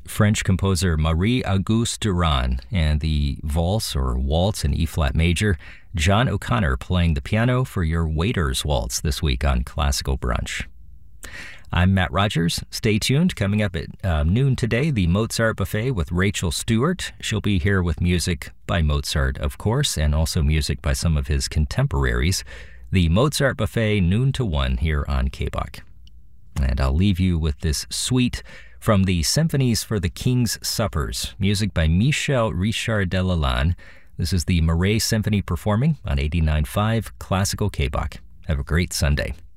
French composer Marie-Auguste Durand, and the valse or waltz in E-flat major, John O'Connor playing the piano for your Waiter's Waltz this week on Classical Brunch. I'm Matt Rogers. Stay tuned. Coming up at noon today, the Mozart Buffet with Rachel Stewart. She'll be here with music by Mozart, of course, and also music by some of his contemporaries. The Mozart Buffet, noon to 1 here on KBOC. And I'll leave you with this suite from the Symphonies for the King's Suppers, music by Michel Richard Delalande. This is the Marais Symphony performing on 89.5 Classical KBOC. Have a great Sunday.